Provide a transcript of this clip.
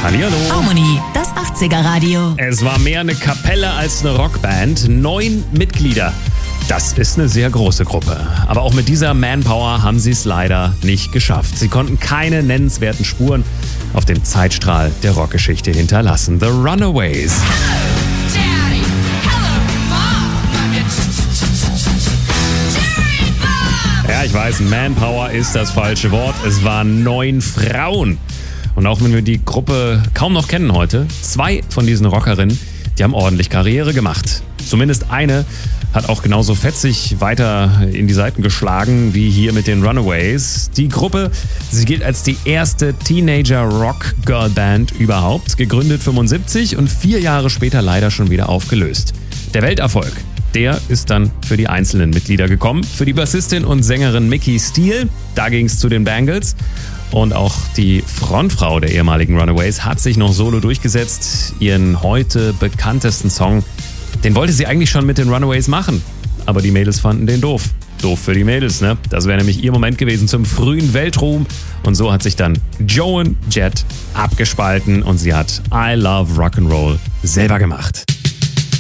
Hallihallo. Harmony, das 80er Radio. Es war mehr eine Kapelle als eine Rockband. 9 Mitglieder. Das ist eine sehr große Gruppe. Aber auch mit dieser Manpower haben sie es leider nicht geschafft. Sie konnten keine nennenswerten Spuren auf dem Zeitstrahl der Rockgeschichte hinterlassen. The Runaways. Ja, ich weiß, Manpower ist das falsche Wort. Es waren 9 Frauen. Und auch wenn wir die Gruppe kaum noch kennen heute, 2 von diesen Rockerinnen, die haben ordentlich Karriere gemacht. Zumindest eine hat auch genauso fetzig weiter in die Seiten geschlagen wie hier mit den Runaways. Die Gruppe, sie gilt als die erste Teenager-Rock-Girl-Band überhaupt, gegründet 75 und 4 Jahre später leider schon wieder aufgelöst. Der Welterfolg, der ist dann für die einzelnen Mitglieder gekommen. Für die Bassistin und Sängerin Mickey Steele, da ging es zu den Bangles. Und auch die Frontfrau der ehemaligen Runaways hat sich noch solo durchgesetzt. Ihren heute bekanntesten Song, den wollte sie eigentlich schon mit den Runaways machen. Aber die Mädels fanden den doof. Doof für die Mädels, ne? Das wäre nämlich ihr Moment gewesen zum frühen Weltruhm. Und so hat sich dann Joan Jett abgespalten und sie hat I Love Rock'n'Roll selber gemacht.